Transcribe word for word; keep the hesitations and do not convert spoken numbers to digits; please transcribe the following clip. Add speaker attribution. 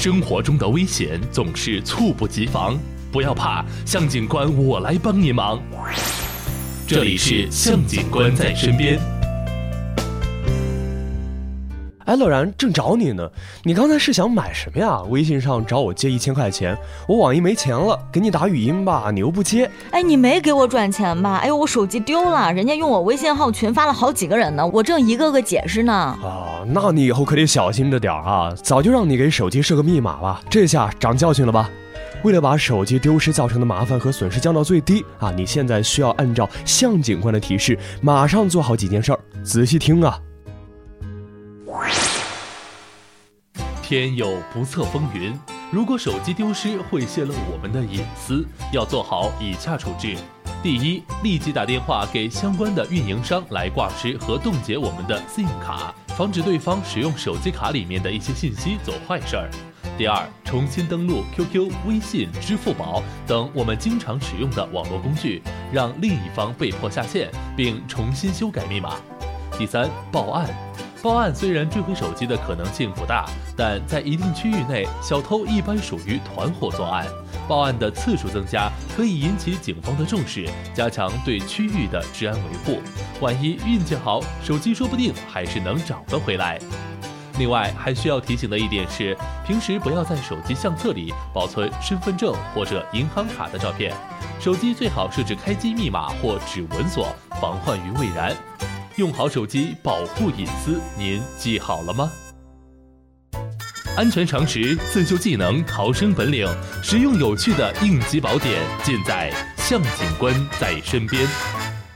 Speaker 1: 生活中的危险总是猝不及防，不要怕，向警官我来帮你忙。这里是向警官在身边。
Speaker 2: 哎，乐然，正找你呢。你刚才是想买什么呀？微信上找我借一千块钱，我网银没钱了，给你打语音吧，你又不接。
Speaker 3: 哎，你没给我转钱吧？哎呦，我手机丢了，人家用我微信号群发了好几个人呢，我正一个个解释呢。
Speaker 2: 啊，那你以后可得小心着点啊！早就让你给手机设个密码了，这下长教训了吧？为了把手机丢失造成的麻烦和损失降到最低啊，你现在需要按照向警官的提示，马上做好几件事儿，仔细听啊。
Speaker 1: 天有不测风云，如果手机丢失会泄露我们的隐私，要做好以下处置。第一，立即打电话给相关的运营商来挂失和冻结我们的 SIM 卡，防止对方使用手机卡里面的一些信息做坏事儿。第二，重新登录 Q Q、微信、支付宝等我们经常使用的网络工具，让另一方被迫下线，并重新修改密码。第三，报案。报案虽然追回手机的可能性不大，但在一定区域内，小偷一般属于团伙作案。报案的次数增加，可以引起警方的重视，加强对区域的治安维护。万一运气好，手机说不定还是能找得回来。另外，还需要提醒的一点是，平时不要在手机相册里保存身份证或者银行卡的照片。手机最好设置开机密码或指纹锁，防患于未然。用好手机，保护隐私，您记好了吗？安全常识、自救技能、逃生本领，实用有趣的应急宝典，尽在向警官在身边。